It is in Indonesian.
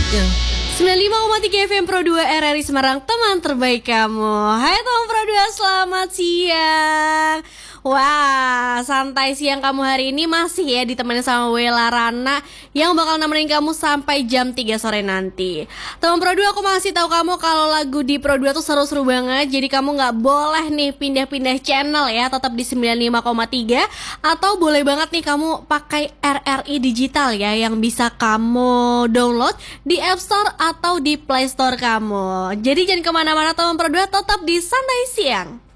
Ya. 95,3 FM Pro 2 RRI Semarang, teman terbaik kamu. Hai teman Pro 2, selamat siang. Wah, santai siang kamu hari ini masih ya ditemenin sama Wela Rana yang bakal nemenin kamu sampai jam 3 sore nanti. Teman Pro 2, aku masih tahu kamu kalau lagu di Pro 2 tuh seru-seru banget. Jadi kamu nggak boleh nih pindah-pindah channel ya, tetap di 95,3. Atau boleh banget nih kamu pakai RRI Digital ya, yang bisa kamu download di App Store atau di Play Store kamu. Jadi jangan kemana-mana teman Pro 2, tetap di Santai Siang.